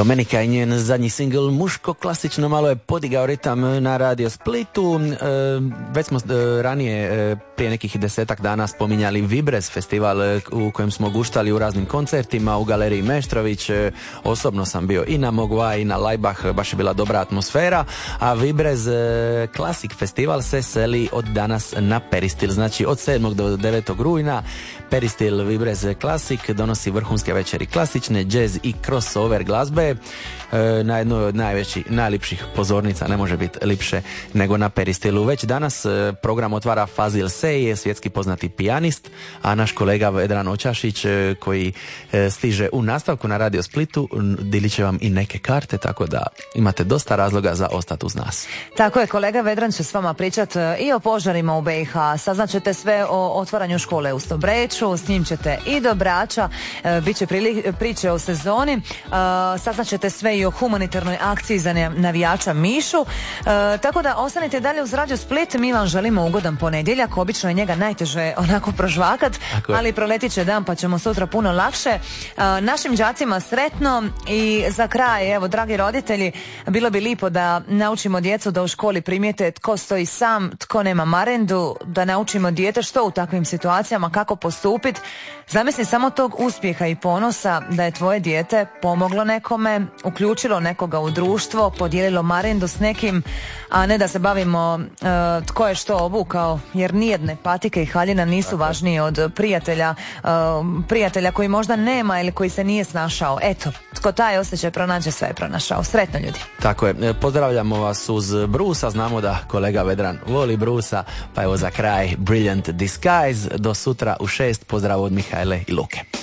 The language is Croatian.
Domenika i njen zadnji singl Muško klasično malo je podigao ritam na Radio Splitu. Već smo ranije prije nekih 10-ak dana spominjali Vibres festival u kojem smo guštali u raznim koncertima u Galeriji Meštrović. Osobno sam bio i na Mogva i na Laibach, baš je bila dobra atmosfera. A Vibres Classic festival se seli od danas na Peristil, znači od 7. do 9. rujna. Peristil Vibres Classic donosi vrhunske večeri klasične, jazz i crossover glazbe na jednoj od najlipših pozornica, ne može biti lipše nego na Peristilu. Već danas program otvara Fazil Sej, svjetski poznati pijanist, a naš kolega Vedran Očašić koji stiže u nastavku na Radio Splitu dilit će vam i neke karte, tako da imate dosta razloga za ostati uz nas. Tako je, kolega Vedran će s vama pričati i o požarima u BiH, saznaćete sve o otvaranju škole u Stobreču, s njim ćete i do Brača, bit će priče o sezoni, saznaćete sve i o humanitarnoj akciji za navijača Mišu, tako da ostanite dalje uz Radio Split. Mi vam želimo ugodan ponedjeljak, obično je njega najteže onako prožvakat, ali proletit će dan pa ćemo sutra puno lakše. Našim đacima sretno i za kraj, evo dragi roditelji, bilo bi lipo da naučimo djecu da u školi primijete tko stoji sam, tko nema marendu, da naučimo dijete što u takvim situacijama, kako postupiti. Zamisli samo tog uspjeha i ponosa da je tvoje dijete pomoglo nekome, uključilo nekoga u društvo, podijelilo marendu s nekim, a ne da se bavimo tko je što obukao, jer nijedne patike i haljina nisu važniji od prijatelja koji možda nema ili koji se nije snašao. Eto, tko taj osjećaj pronađe, sve je pronašao. Sretno ljudi. Tako je, pozdravljamo vas uz Brusa, znamo da kolega Vedran voli Brusa, pa evo za kraj Brilliant Disguise, do sutra u 6, pozdrav od Mihajle i Luke.